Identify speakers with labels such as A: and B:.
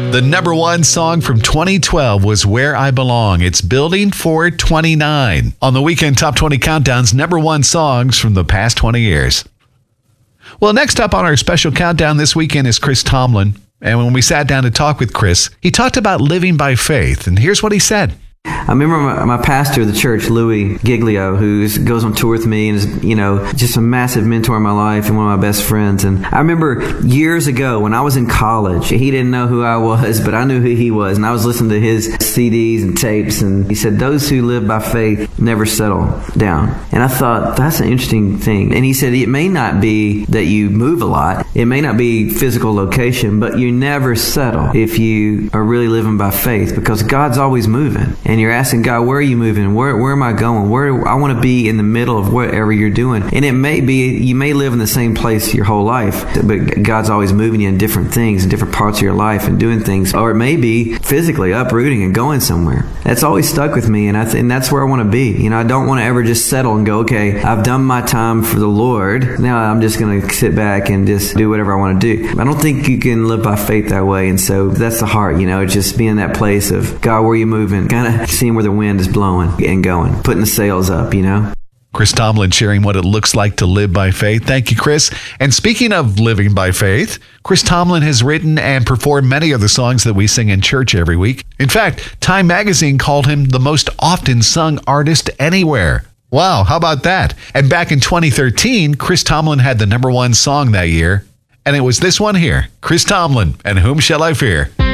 A: The number one song from 2012 was Where I Belong. It's Building for 29 on the Weekend Top 20 Countdown's number one songs from the past 20 years. Well, next up on our special countdown this weekend is Chris Tomlin. And when we sat down to talk with Chris, he talked about living by faith. And here's what he said.
B: I remember my pastor of the church, Louis Giglio, who goes on tour with me and is, just a massive mentor in my life and one of my best friends. And I remember years ago when I was in college, he didn't know who I was, but I knew who he was. And I was listening to his CDs and tapes, and he said, those who live by faith never settle down. And I thought, that's an interesting thing. And he said, it may not be that you move a lot. It may not be physical location, but you never settle if you are really living by faith, because God's always moving. And you're asking God, where are you moving? Where am I going? I want to be in the middle of whatever you're doing. And it may be, you may live in the same place your whole life, but God's always moving you in different things, in different parts of your life and doing things. Or it may be physically uprooting and going somewhere. That's always stuck with me, and and that's where I want to be. I don't want to ever just settle and go, okay, I've done my time for the Lord. Now I'm just going to sit back and just do whatever I want to do. I don't think you can live by faith that way. And so that's the heart, just being in that place of, God, where are you moving? Kind of seeing where the wind is blowing and going, putting the sails up,
A: Chris Tomlin sharing what it looks like to live by faith. Thank you, Chris. And speaking of living by faith, Chris Tomlin has written and performed many of the songs that we sing in church every week. In fact, Time Magazine called him the most often sung artist anywhere. Wow, how about that? And back in 2013, Chris Tomlin had the number one song that year. And it was this one here, Chris Tomlin, and Whom Shall I Fear?